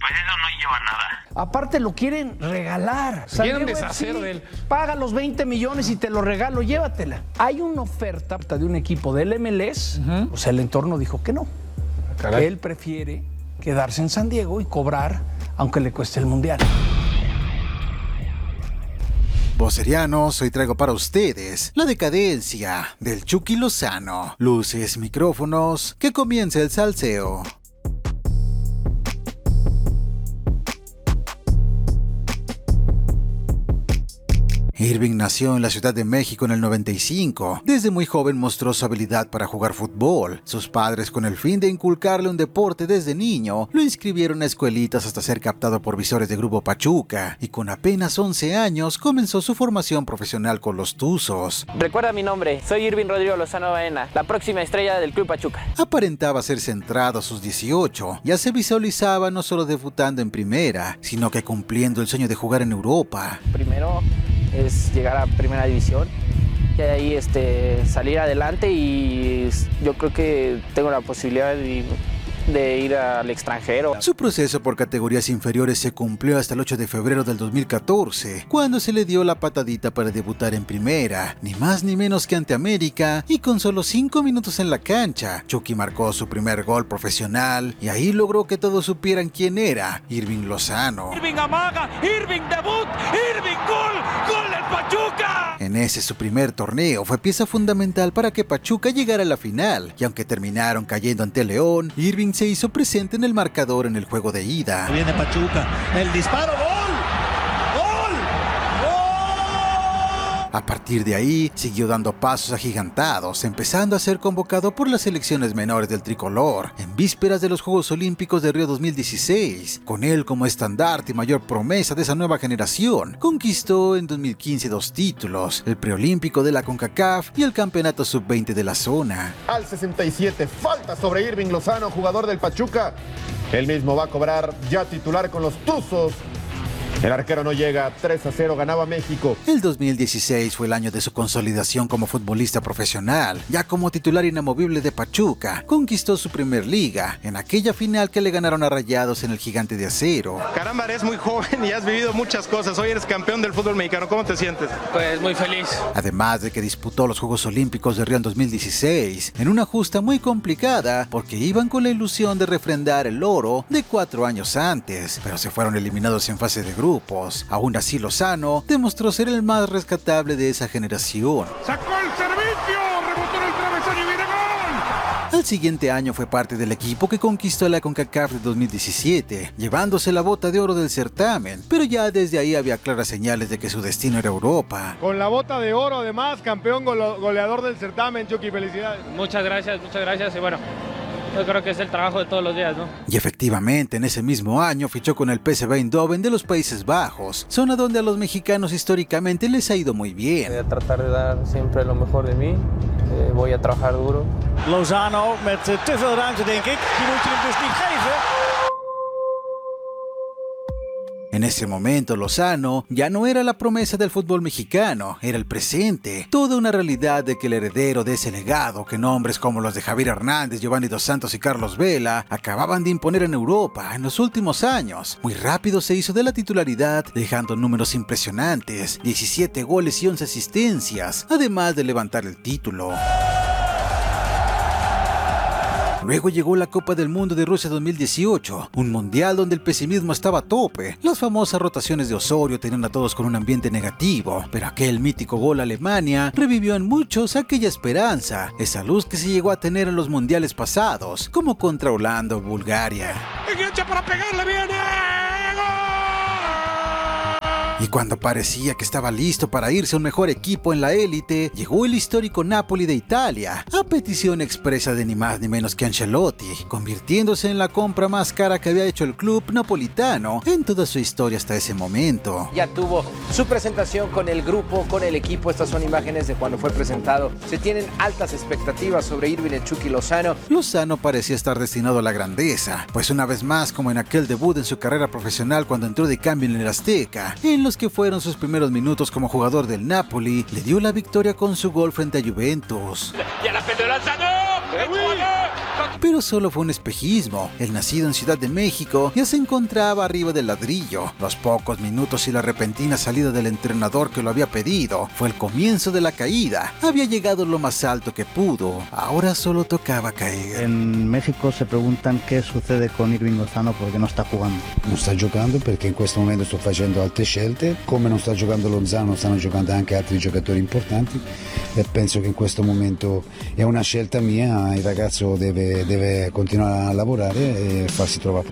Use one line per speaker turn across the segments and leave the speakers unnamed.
pues eso no lleva nada.
Aparte lo quieren regalar.
Se quieren deshacer de él.
Paga los 20 millones y te lo regalo, llévatela. Hay una oferta de un equipo del MLS, o sea, el entorno dijo que no.
Caray.
Que él prefiere quedarse en San Diego y cobrar, aunque le cueste el Mundial.
Vocerianos, hoy traigo para ustedes la decadencia del Chucky Lozano. Luces, micrófonos, que comience el salseo. Irving nació en la Ciudad de México en el 95. Desde muy joven mostró su habilidad para jugar fútbol. Sus padres, con el fin de inculcarle un deporte desde niño, lo inscribieron a escuelitas hasta ser captado por visores de Grupo Pachuca, y con apenas 11 años comenzó su formación profesional con los Tuzos.
Recuerda mi nombre, soy Irving Rodrigo Lozano Baena, la próxima estrella del Club Pachuca.
Aparentaba ser centrado a sus 18. Ya se visualizaba no solo debutando en primera, sino que cumpliendo el sueño de jugar en Europa.
Primero es llegar a primera división y ahí salir adelante, y yo creo que tengo la posibilidad de ir al extranjero.
Su proceso por categorías inferiores se cumplió hasta el 8 de febrero del 2014, cuando se le dio la patadita para debutar en primera, ni más ni menos que ante América, y con solo 5 minutos en la cancha, Chucky marcó su primer gol profesional, y ahí logró que todos supieran quién era Irving Lozano.
Irving amaga, Irving debut, Irving gol del Pachuca.
En ese su primer torneo fue pieza fundamental para que Pachuca llegara a la final, y aunque terminaron cayendo ante León, Irving se hizo presente en el marcador en el juego de ida.
Viene Pachuca, el disparo, ¡gol! ¡Gol! ¡Gol!
A partir de ahí, siguió dando pasos agigantados, empezando a ser convocado por las selecciones menores del tricolor, en vísperas de los Juegos Olímpicos de Río 2016. Con él como estandarte y mayor promesa de esa nueva generación, conquistó en 2015 2 títulos, el preolímpico de la CONCACAF y el campeonato sub-20 de la zona.
Al 67, falta sobre Irving Lozano, jugador del Pachuca. Él mismo va a cobrar, ya titular con los Tuzos. El arquero no llega, 3-0 ganaba México.
El 2016 fue el año de su consolidación como futbolista profesional. Ya como titular inamovible de Pachuca, conquistó su primer liga, en aquella final que le ganaron a Rayados en el Gigante de Acero.
Caramba, eres muy joven y has vivido muchas cosas. Hoy eres campeón del fútbol mexicano. ¿Cómo te sientes?
Pues muy feliz.
Además de que disputó los Juegos Olímpicos de Río en 2016, en una justa muy complicada, porque iban con la ilusión de refrendar el oro de 4 años antes, pero se fueron eliminados en fase de grupos. Aún así, Lozano demostró ser el más rescatable de esa generación.
Sacó el servicio, rebotó en el travesaño y viene gol.
Al siguiente año fue parte del equipo que conquistó la CONCACAF de 2017, llevándose la bota de oro del certamen, pero ya desde ahí había claras señales de que su destino era Europa.
Con la bota de oro, además, campeón goleador del certamen, Chucky, felicidades.
Muchas gracias, y bueno, yo creo que es el trabajo de todos los días, ¿no?
Y efectivamente, en ese mismo año fichó con el PSV Eindhoven de los Países Bajos, zona donde a los mexicanos históricamente les ha ido muy bien.
Voy a tratar de dar siempre lo mejor de mí, voy a trabajar duro.
Lozano met te veel ruimte, denk ik. Die moet je hem dus niet geven.
En ese momento, Lozano ya no era la promesa del fútbol mexicano, era el presente. Toda una realidad de que el heredero de ese legado, que nombres como los de Javier Hernández, Giovanni Dos Santos y Carlos Vela acababan de imponer en Europa en los últimos años. Muy rápido se hizo de la titularidad, dejando números impresionantes, 17 goles y 11 asistencias, además de levantar el título. Luego llegó la Copa del Mundo de Rusia 2018, un mundial donde el pesimismo estaba a tope. Las famosas rotaciones de Osorio tenían a todos con un ambiente negativo, pero aquel mítico gol a Alemania revivió en muchos aquella esperanza, esa luz que se llegó a tener en los mundiales pasados, como contra Holanda o Bulgaria.
Engancha para pegarle, viene.
Y cuando parecía que estaba listo para irse a un mejor equipo en la élite, llegó el histórico Napoli de Italia, a petición expresa de ni más ni menos que Ancelotti, convirtiéndose en la compra más cara que había hecho el club napolitano en toda su historia hasta ese momento.
Ya tuvo su presentación con el grupo, con el equipo. Estas son imágenes de cuando fue presentado. Se tienen altas expectativas sobre Irving el Chucky Lozano.
Lozano parecía estar destinado a la grandeza, pues una vez más, como en aquel debut en su carrera profesional cuando entró de cambio en el Azteca, en los que fueron sus primeros minutos como jugador del Napoli, le dio la victoria con su gol frente a Juventus.
Ya la perdió Lozano.
Pero solo fue un espejismo. El nacido en Ciudad de México ya se encontraba arriba del ladrillo. Los pocos minutos y la repentina salida del entrenador que lo había pedido fue el comienzo de la caída. Había llegado lo más alto que pudo. Ahora solo tocaba caer.
En México se preguntan qué sucede con Irving Lozano porque no está jugando.
Non sta giocando perché in questo momento sto facendo altre scelte. Come non sta giocando Lozano, stanno giocando anche altri giocatori importanti e penso che in questo momento è una scelta mia. Il ragazzo deve continuare a lavorare e farsi trovare.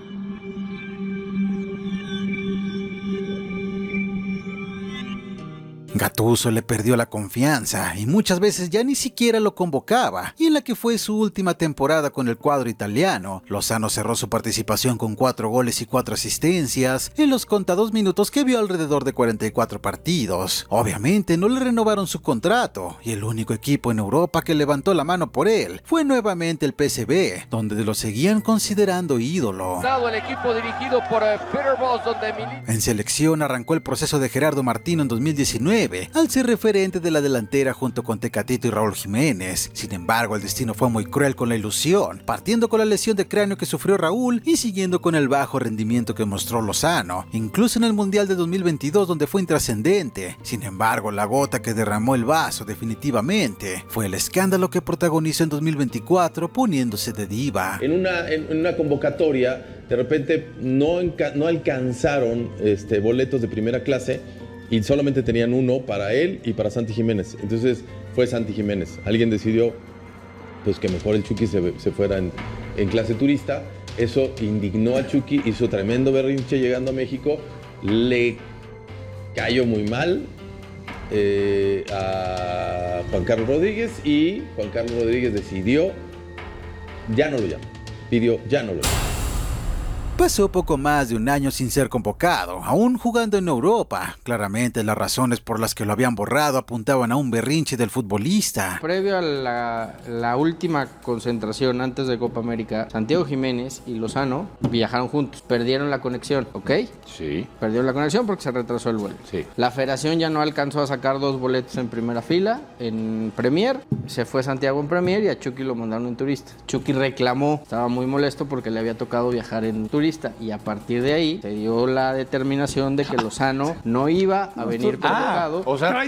Gattuso le perdió la confianza y muchas veces ya ni siquiera lo convocaba, y en la que fue su última temporada con el cuadro italiano, Lozano cerró su participación con 4 goles y 4 asistencias en los contados minutos que vio alrededor de 44 partidos. Obviamente no le renovaron su contrato y el único equipo en Europa que levantó la mano por él fue nuevamente el PSV, donde lo seguían considerando ídolo.
El equipo dirigido por Peter Bosz, donde
en selección arrancó el proceso de Gerardo Martino en 2019, al ser referente de la delantera junto con Tecatito y Raúl Jiménez. Sin embargo, el destino fue muy cruel con la ilusión, partiendo con la lesión de cráneo que sufrió Raúl y siguiendo con el bajo rendimiento que mostró Lozano, incluso en el Mundial de 2022 donde fue intrascendente. Sin embargo, la gota que derramó el vaso definitivamente fue el escándalo que protagonizó en 2024 poniéndose de diva.
En una convocatoria, de repente no alcanzaron boletos de primera clase y solamente tenían uno para él y para Santi Jiménez. Entonces fue Santi Jiménez. Alguien decidió pues que mejor el Chucky se fuera en clase turista. Eso indignó a Chucky, hizo tremendo berrinche llegando a México. Le cayó muy mal a Juan Carlos Rodríguez y Juan Carlos Rodríguez decidió ya no lo llama. Pidió ya no lo llama.
Pasó poco más de un año sin ser convocado, aún jugando en Europa. Claramente las razones por las que lo habían borrado apuntaban a un berrinche del futbolista.
Previo a la última concentración antes de Copa América, Santiago Jiménez y Lozano viajaron juntos. Perdieron la conexión, ¿ok?
Sí.
Perdieron la conexión porque se retrasó el vuelo.
Sí.
La federación ya no alcanzó a sacar 2 boletos en primera fila en Premier. Se fue Santiago en Premier y a Chucky lo mandaron en turista. Chucky reclamó, estaba muy molesto porque le había tocado viajar en turista. Y a partir de ahí se dio la determinación de que Lozano no iba a venir convocado.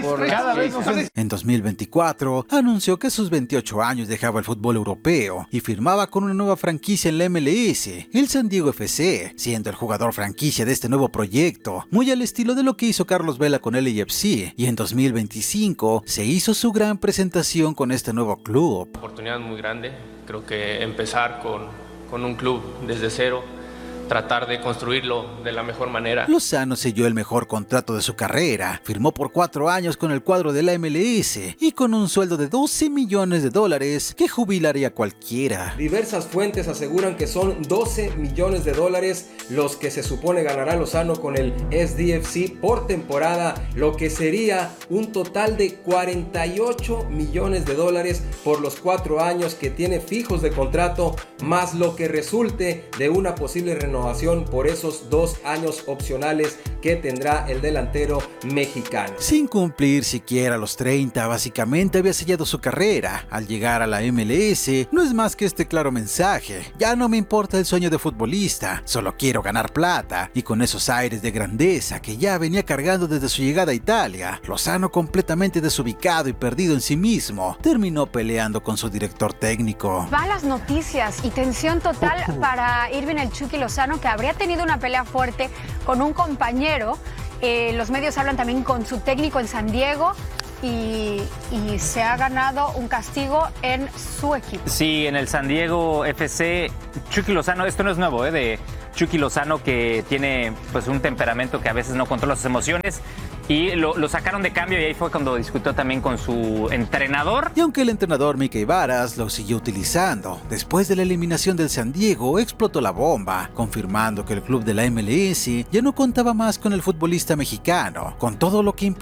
En 2024 anunció que a sus 28 años dejaba el fútbol europeo y firmaba con una nueva franquicia en la MLS, el San Diego FC, siendo el jugador franquicia de este nuevo proyecto, muy al estilo de lo que hizo Carlos Vela con el LAFC, y en 2025 se hizo su gran presentación con este nuevo club.
Oportunidad muy grande, creo que empezar con un club desde cero, tratar de construirlo de la mejor manera.
Lozano selló el mejor contrato de su carrera, firmó por 4 años con el cuadro de la MLS y con un sueldo de $12 millones que jubilaría a cualquiera.
Diversas fuentes aseguran que son $12 millones los que se supone ganará Lozano con el SDFC por temporada, lo que sería un total de $48 millones por los 4 años que tiene fijos de contrato, más lo que resulte de una posible renovación por esos 2 años opcionales que tendrá el delantero mexicano.
Sin cumplir siquiera los 30, básicamente había sellado su carrera. Al llegar a la MLS, no es más que este claro mensaje: ya no me importa el sueño de futbolista, solo quiero ganar plata. Y con esos aires de grandeza que ya venía cargando desde su llegada a Italia, Lozano, completamente desubicado y perdido en sí mismo, terminó peleando con su director técnico.
Malas noticias y tensión total para Irving el Chucky Lozano, que habría tenido una pelea fuerte con un compañero. Los medios hablan también con su técnico en San Diego y se ha ganado un castigo en su equipo.
Sí, en el San Diego FC, Chucky Lozano, esto no es nuevo, de Chucky Lozano, que tiene pues un temperamento que a veces no controla sus emociones. Y lo sacaron de cambio y ahí fue cuando discutió también con su entrenador.
Y aunque el entrenador Mickey Varas lo siguió utilizando, después de la eliminación del San Diego explotó la bomba, confirmando que el club de la MLS ya no contaba más con el futbolista mexicano, con todo lo que